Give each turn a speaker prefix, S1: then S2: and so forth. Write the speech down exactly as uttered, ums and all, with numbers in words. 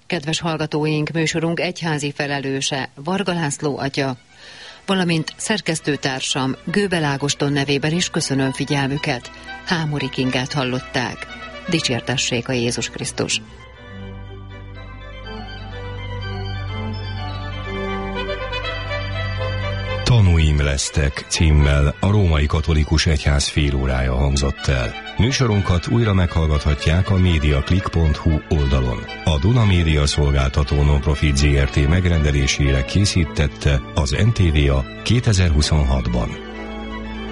S1: Kedves hallgatóink, műsorunk egyházi felelőse, Varga László atya, valamint szerkesztőtársam Gőbel Ágoston nevében is köszönöm figyelmüket. Hámori Kingát hallották. Dicsértessék a Jézus Krisztus!
S2: Tanúim lesztek címmel a Római Katolikus Egyház félórája hangzott el. Műsorunkat újra meghallgathatják a mediaclick pont hu oldalon. A Duna Média Szolgáltató Non-Profit Zé Er Té megrendelésére készítette az en té vé á kétezer-huszonhatban.